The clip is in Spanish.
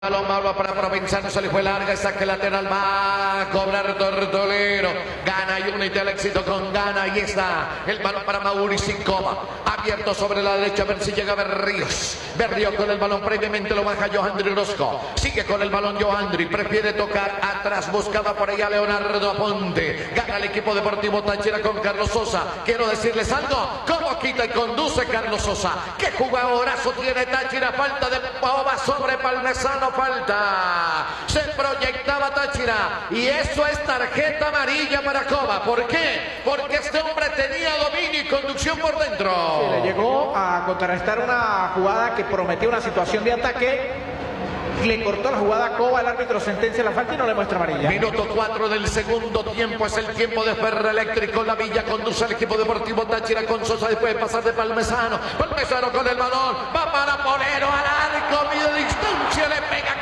Balón malo para Provenzano, se le fue larga, saque lateral, va a cobrar Tortolero, gana y unite al éxito con gana, ahí está, el balón para Mauricio Coma, abierto sobre la derecha, a ver si llega Berríos con el balón, previamente lo baja Johandri Orozco, sigue con el balón Johandri, prefiere tocar atrás, buscaba por allá Leonardo Aponte, gana el equipo deportivo Táchira con Carlos Sosa, quiero decirles algo, cómo quita y conduce Carlos Sosa, qué jugadorazo tiene Táchira, falta de Pova sobre Palmesano, falta, se proyectaba Táchira y eso es tarjeta amarilla para Coma. ¿Por qué? Porque este hombre tenía dominio y conducción por dentro. Sí, le llegó a contrarrestar una jugada que prometía una situación de ataque, le cortó la jugada a Cova, el árbitro sentencia la falta y no le muestra amarilla. Minuto 4 del segundo tiempo, es el tiempo de Ferroeléctrico. La Villa conduce al equipo deportivo Táchira con Sosa, después de pasar de Palmesano con el balón, va para Polero al arco, mide distancia, le pega